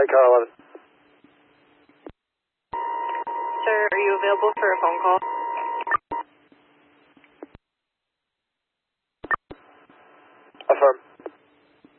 Car 11. Sir, are you available for a phone call?